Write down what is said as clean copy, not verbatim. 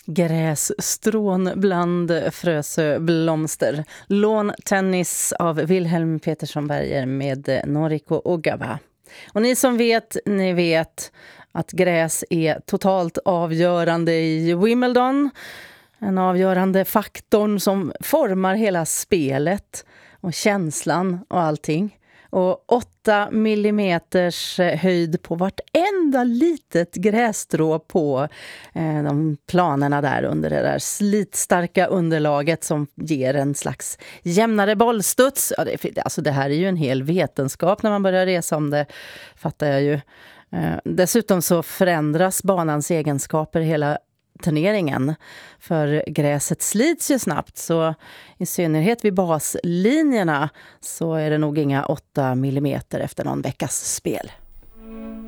Grässtrån bland frösöblomster. Låntennis av Wilhelm Petersson Berger med Noriko Ogawa. Och ni som vet, ni vet att gräs är totalt avgörande i Wimbledon. En avgörande faktorn som formar hela spelet och känslan och allting. Och 8 millimeters höjd på vartenda litet grässtrå på de planerna där under det där slitstarka underlaget som ger en slags jämnare bollstuds. Ja, det här är ju en hel vetenskap när man börjar resa om det, fattar jag ju. Dessutom så förändras banans egenskaper hela turneringen, för gräset slits ju snabbt, så i synnerhet vid baslinjerna så är det nog inga 8 millimeter efter någon veckas spel.